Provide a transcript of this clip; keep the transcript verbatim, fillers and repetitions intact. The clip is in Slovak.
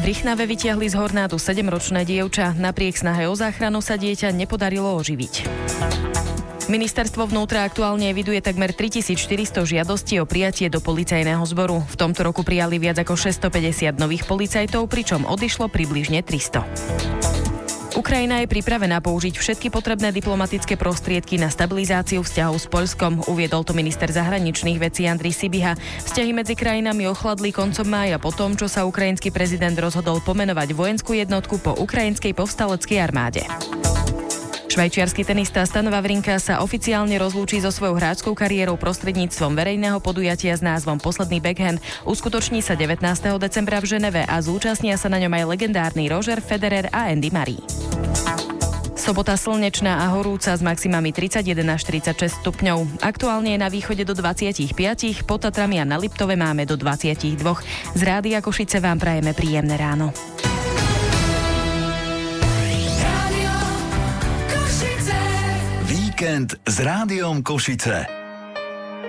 Trichnave vytiahli z hornádu sedemročné dievča. Napriek snahe o záchranu sa dieťa nepodarilo oživiť. Ministerstvo vnútra aktuálne eviduje takmer tritisícštyristo žiadostí o prijatie do policajného zboru. V tomto roku prijali viac ako šesťstopäťdesiat nových policajtov, pričom odišlo približne tristo. Ukrajina je pripravená použiť všetky potrebné diplomatické prostriedky na stabilizáciu vzťahov s Poľskom, uviedol to minister zahraničných vecí Andrej Sybiha. Vzťahy medzi krajinami ochladli koncom mája po tom, čo sa ukrajinský prezident rozhodol pomenovať vojenskú jednotku po ukrajinskej povstaleckej armáde. Švajčiarsky tenista Stan Wawrinka sa oficiálne rozlúči so svojou hráčskou kariérou prostredníctvom verejného podujatia s názvom Posledný backhand. Uskutoční sa devätnásteho decembra v Ženeve a zúčastnia sa na ňom aj legendárny Roger Federer a Andy Murray. Sobota slnečná a horúca s maximami tridsaťjeden až tridsaťšesť stupňov. Aktuálne je na východe do dvadsaťpäť, pod Tatrami a na Liptove máme do dvadsaťdva. Z Rádia Košice vám prajeme príjemné ráno. Víkend s Rádiom Košice.